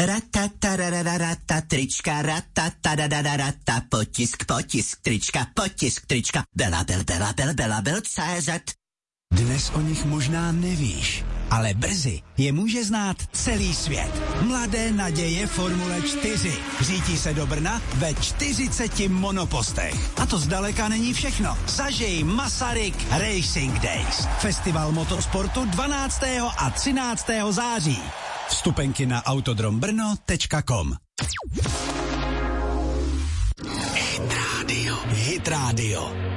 Ratatarararata, trička, ratatadadadadata, potisk, trička, Belabel.cz. Dnes o nich možná nevíš, ale brzy je může znát celý svět. Mladé naděje Formule 4 řítí se do Brna ve 40 monopostech. A to zdaleka není všechno. Zažij Masaryk Racing Days. Festival motorsportu 12. a 13. září. Vstupenky na autodrombrno.com. Hit Radio.